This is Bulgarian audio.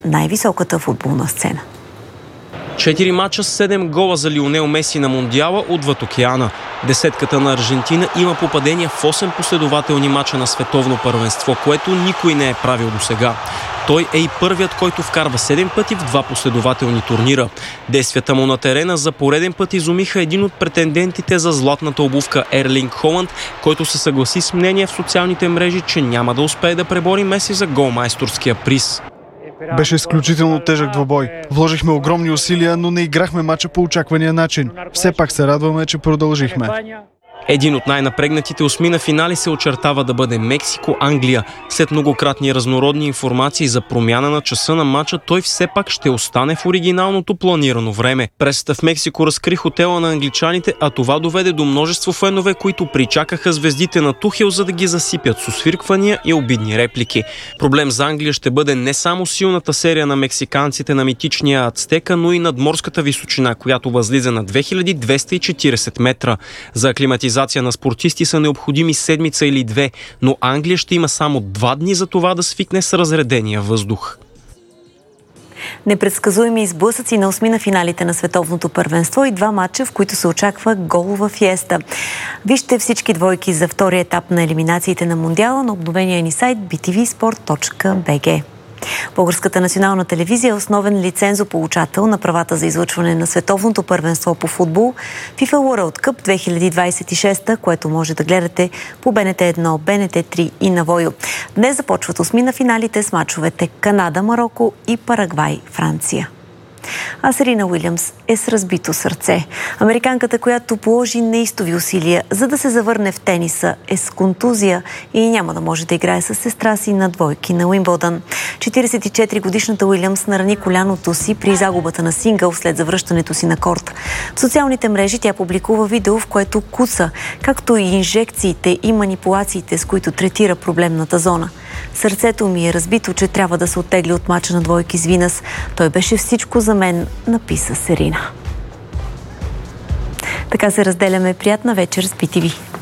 най-високата футболна сцена. 4 мача с 7 гола за Лионел Меси на Мондиала отвъд океана. Десетката на Аржентина има попадения в 8 последователни мача на световно първенство, което никой не е правил досега. Той е и първият, който вкарва 7 пъти в 2 последователни турнира. Действията му на терена за пореден път изумиха един от претендентите за златната обувка Ерлинг Холанд, който се съгласи с мнение в социалните мрежи, че няма да успее да пребори Меси за голмайсторския приз. Беше изключително тежък двубой. Вложихме огромни усилия, но не играхме мача по очаквания начин. Все пак се радваме, че продължихме. Един от най-напрегнатите осмина финали се очертава да бъде Мексико-Англия. След многократни разнородни информации за промяна на часа на мача, той все пак ще остане в оригиналното планирано време. Пресата в Мексико разкри хотела на англичаните, а това доведе до множество фенове, които причакаха звездите на Тухел, за да ги засипят с освирквания и обидни реплики. Проблем за Англия ще бъде не само силната серия на мексиканците на митичния Ацтека, но и надморската височина, която възлиза на 2240 метра. За аклиматизация на спортисти са необходими седмица или 2, но Англия ще има само 2 дни за това да свикне с разредения въздух. Непредсказуеми сблъсъци на осмина финалите на световното първенство и 2 мача, в които се очаква голова фиеста. Вижте всички двойки за втория етап на елиминациите на Мондиала на обновения ни сайт btvsport.bg. Българската национална телевизия е основен лицензополучател на правата за излъчване на световното първенство по футбол FIFA World Cup 2026, което може да гледате по БНТ 1, БНТ 3 и на Войо. Днес започват осмина финалите с мачовете Канада, Мароко и Парагвай, Франция. А Серина Уилямс е с разбито сърце. Американката, която положи неистови усилия, за да се завърне в тениса, е с контузия и няма да може да играе с сестра си на двойки на Уимбълдън. 44-годишната Уилямс нарани коляното си при загубата на сингъл след завръщането си на корт. В социалните мрежи тя публикува видео, в което куца, както и инжекциите и манипулациите, с които третира проблемната зона. Сърцето ми е разбито, че трябва да се оттегли от мача на двойки с Винас. Той беше всичко за мен, написа Серина. Така се разделяме. Приятна вечер с BTV.